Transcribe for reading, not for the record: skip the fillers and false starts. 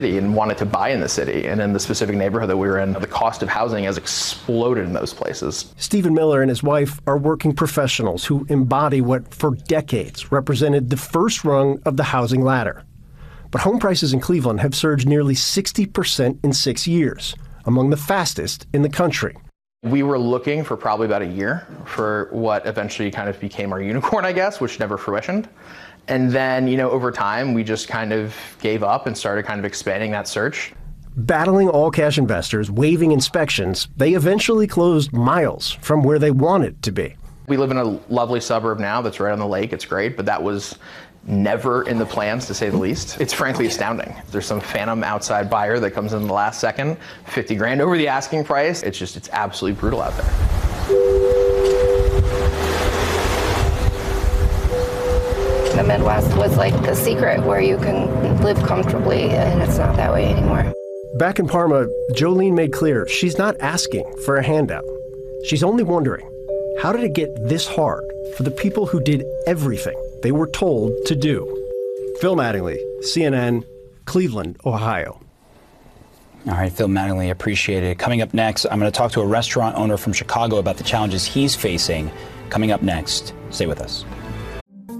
and wanted to buy in the city. And in the specific neighborhood that we were in, the cost of housing has exploded in those places. Stephen Miller and his wife are working professionals who embody what for decades represented the first rung of the housing ladder. But home prices in Cleveland have surged nearly 60% in 6 years, among the fastest in the country. We were looking for probably about a year for what eventually kind of became our unicorn, I guess, which never fruitioned. And then, over time, we just kind of gave up and started kind of expanding that search. Battling all-cash investors, waiving inspections, they eventually closed miles from where they wanted to be. We live in a lovely suburb now that's right on the lake. It's great, but that was never in the plans, to say the least. It's frankly astounding. There's some phantom outside buyer that comes in the last second, 50 grand over the asking price. It's absolutely brutal out there. The Midwest was like the secret where you can live comfortably, and it's not that way anymore. Back in Parma, Jolene made clear she's not asking for a handout. She's only wondering, how did it get this hard for the people who did everything they were told to do? Phil Mattingly, CNN, Cleveland, Ohio. All right, Phil Mattingly, appreciate it. Coming up next, I'm going to talk to a restaurant owner from Chicago about the challenges he's facing. Coming up next, stay with us.